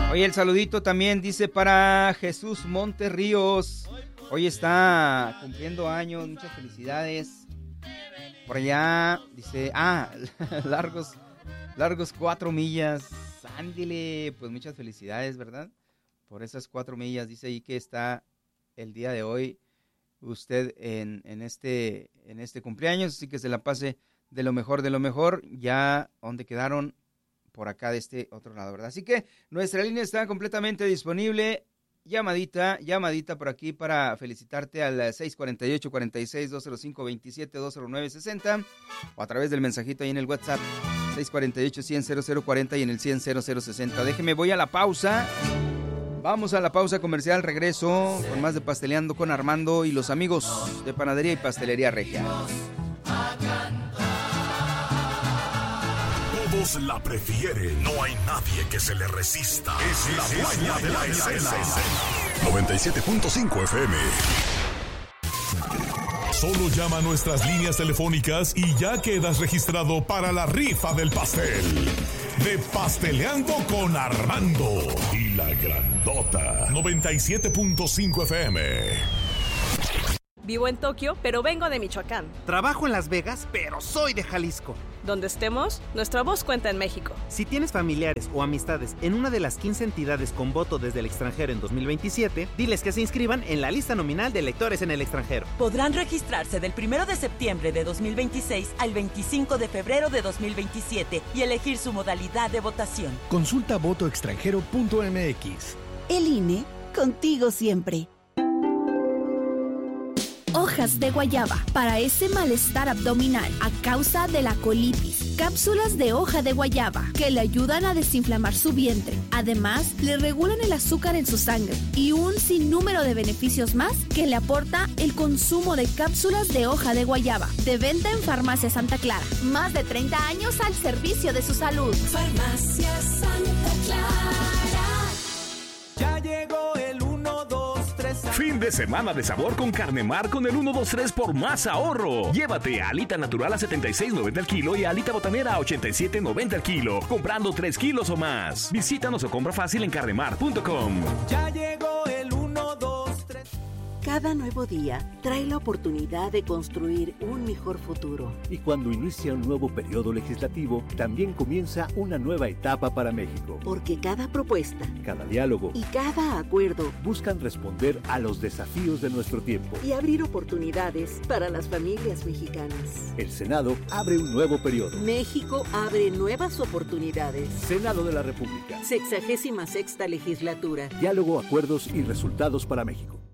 Oye, el saludito también dice para Jesús Monterríos. Hoy está cumpliendo años, muchas felicidades. Por allá dice, largos 4 millas. Ándile, pues muchas felicidades, ¿verdad? Por esas 4 millas, dice ahí que está el día de hoy usted en este cumpleaños, así que se la pase de lo mejor, ya donde quedaron por acá de este otro lado, ¿verdad? Así que nuestra línea está completamente disponible, llamadita por aquí para felicitarte al 648-46-205-27-209-60 o a través del mensajito ahí en el WhatsApp 648-100-0040 y en el 100-0060. Déjeme, voy a la pausa. Vamos a la pausa comercial, regreso con más de Pasteleando con Armando y los amigos de Panadería y Pastelería Regia. Todos la prefieren, no hay nadie que se le resista. Es la dueña de la escena. 97.5 FM. Solo llama a nuestras líneas telefónicas y ya quedas registrado para la rifa del pastel. De Pasteleando con Armando y la Grandota. 97.5 FM. Vivo en Tokio, pero vengo de Michoacán. Trabajo en Las Vegas, pero soy de Jalisco. Donde estemos, nuestra voz cuenta en México. Si tienes familiares o amistades en una de las 15 entidades con voto desde el extranjero en 2027, diles que se inscriban en la lista nominal de electores en el extranjero. Podrán registrarse del 1 de septiembre de 2026 al 25 de febrero de 2027 y elegir su modalidad de votación. Consulta votoextranjero.mx. El INE, contigo siempre. Hojas de guayaba para ese malestar abdominal a causa de la colitis. Cápsulas de hoja de guayaba que le ayudan a desinflamar su vientre. Además, le regulan el azúcar en su sangre y un sinnúmero de beneficios más que le aporta el consumo de cápsulas de hoja de guayaba. De venta en Farmacia Santa Clara. Más de 30 años al servicio de su salud. Farmacia Santa Clara. Ya llegó el 1, 2, 3. Fin de semana de sabor con Carnemar con el 1, 2, 3 por más ahorro. Llévate alita natural a $76.90 el kilo y alita botanera a $87.90 el kilo, comprando 3 kilos o más. Visítanos o compra fácil en carnemar.com. Ya llegó el 1, 2, 3. Cada nuevo día trae la oportunidad de construir un mejor futuro. Y cuando inicia un nuevo periodo legislativo, también comienza una nueva etapa para México. Porque cada propuesta, cada diálogo y cada acuerdo buscan responder a los desafíos de nuestro tiempo y abrir oportunidades para las familias mexicanas. El Senado abre un nuevo periodo. México abre nuevas oportunidades. Senado de la República. 66ª legislatura. Diálogo, acuerdos y resultados para México.